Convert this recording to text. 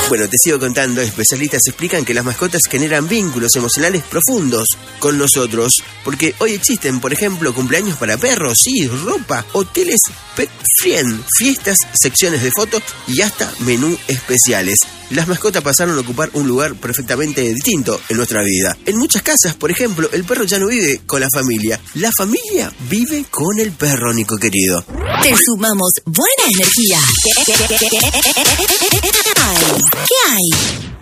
Bueno, te sigo contando. Especialistas explican que las mascotas generan vínculos emocionales profundos con nosotros, porque hoy existen, por ejemplo, cumpleaños para perros, sí, ropa, hoteles pet friend, fiestas, secciones de fotos y hasta menú especiales. Las mascotas pasaron a ocupar un lugar perfectamente distinto en nuestra vida. En muchas casas, por ejemplo, el perro ya no vive con la familia. La familia vive con el perro, Nico querido. Te sumamos buena energía. ¿Qué hay?